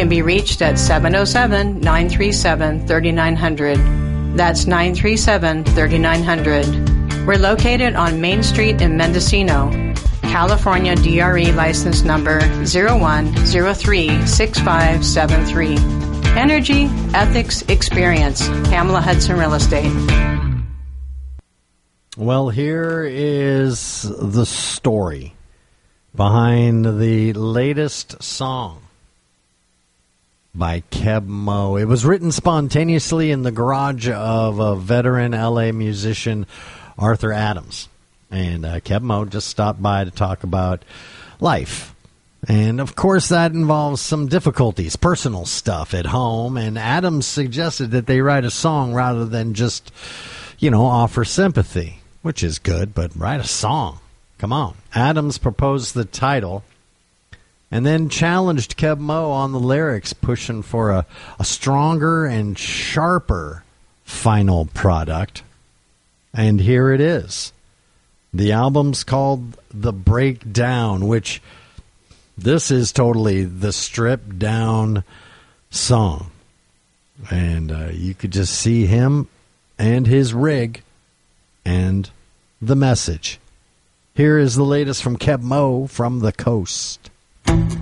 can be reached at 707-937-3900. That's 937-3900. We're located on Main Street in Mendocino, California, DRE license number 01036573. Energy, ethics, experience. Pamela Hudson Real Estate. Well, here is the story behind the latest song by Keb Mo. It was written spontaneously in the garage of a veteran L.A. musician, Arthur Adams. And Keb Mo just stopped by to talk about life. And, of course, that involves some difficulties, personal stuff at home. And Adams suggested that they write a song rather than just, offer sympathy, which is good, but write a song. Come on. Adams proposed the title and then challenged Keb Mo on the lyrics, pushing for a stronger and sharper final product. And here it is. The album's called The Breakdown, which this is totally the stripped down song. And you could just see him and his rig and the message. Here is the latest from Keb Mo from the coast.